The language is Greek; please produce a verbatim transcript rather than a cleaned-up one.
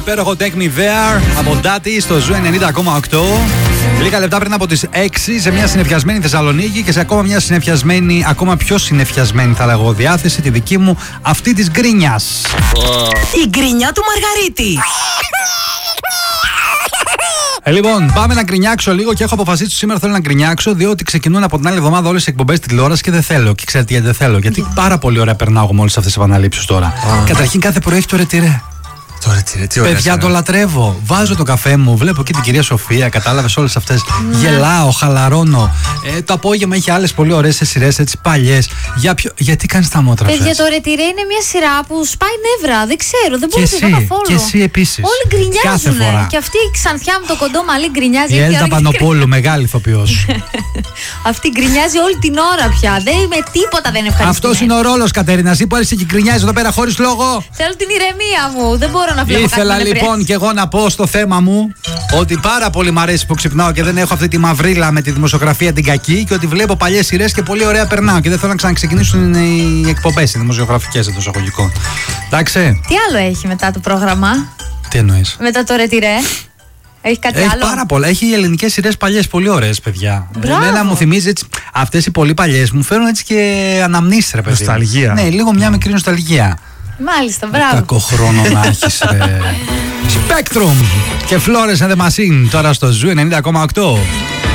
υπέροχο Take Me There από Daddy στο Ζου ενενήντα κόμμα οκτώ. Λίγα λεπτά πριν από τις έξι, σε μια συννεφιασμένη Θεσσαλονίκη και σε ακόμα μια συννεφιασμένη, ακόμα πιο συννεφιασμένη θα λέγω διάθεση, τη δική μου, αυτή της γκρίνιας. Η γκρίνια του Μαργαρίτη. Ε, λοιπόν, πάμε να γκρινιάξω λίγο και έχω αποφασίσει σήμερα θέλω να γκρινιάξω, διότι ξεκινούν από την άλλη εβδομάδα όλες οι εκπομπές τηλεόραση και δεν θέλω. Και ξέρετε γιατί δεν θέλω? Γιατί πάρα πολύ ωραία περνάω εγώ με όλες αυτές τις επαναλήψεις τώρα. Oh. Καταρχήν κάθε πρωί έχει το ρετυρέ. Το ρετυρέ, τι ωραία. Παιδιά, το λατρεύω. Βάζω το καφέ μου, βλέπω εκεί την κυρία Σοφία, κατάλαβες όλες αυτές. Mm. Γελάω, χαλαρώνω. Ε, το απόγευμα έχει άλλες πολύ ωραίες σειρές, έτσι παλιές. Για ποιο... Γιατί κάνεις τα μότρα σου? Παιδιά, το ρετυρέ είναι μια σειρά που σπάει νεύρα. Δεν ξέρω, δεν μπορώ να το καθόλου. Και εσύ επίσης. Όλοι γκρινιάζουν. Και αυτή η Ξανθιά με το κοντό μαλλί γκρινιάζει. Η Έλτα Πανοπόλου, μεγάλη ηθοποιός. Αυτή γκρινιάζει όλη την ώρα πια. Δεν είμαι τίποτα, δεν ευχαριστώ. Αυτός είναι ο ρόλος, Κατερίνα. Εσύ που έρχεσαι και γκρινιάζει εδώ πέρα χωρίς λόγο. Θέλω την ηρεμία μου. Δεν μπορώ να βλέπω. Ήθελα λοιπόν και εγώ να πω στο θέμα μου ότι πάρα πολύ μ' αρέσει που ξυπνάω και δεν έχω αυτή τη μαυρίλα με τη δημοσιογραφία την κακή και ότι βλέπω παλιές σειρές και πολύ ωραία περνάω και δεν θέλω να ξαναξεκινήσουν οι εκπομπές, οι δημοσιογραφικές εντός εισαγωγικών. Εντάξει. Τι άλλο έχει μετά το πρόγραμμα? Τι εννοείς? Μετά το ρετυρέ. Έχει κάτι έχει άλλο? Πάρα πολλά. Έχει ελληνικές σειρές παλιές, πολύ ωραίες, παιδιά. Μπράβο. Εμένα μου θυμίζει έτσι, αυτές οι πολύ παλιές μου φέρουν έτσι και αναμνήσεις, ρε παιδί. Νοσταλγία. Ναι, λίγο μια μικρή νοσταλγία. Μάλιστα, μπράβο. Κακό χρόνο να έχεις, ρε. Spectrum και Flores and the Machine τώρα στο Ζου ενενήντα κόμμα οκτώ.